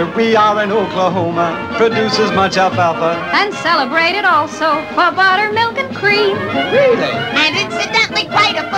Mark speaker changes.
Speaker 1: We are in Oklahoma, produces much alfalfa.
Speaker 2: And celebrated also for butter, milk, and cream.
Speaker 1: Really?
Speaker 3: And incidentally, quite a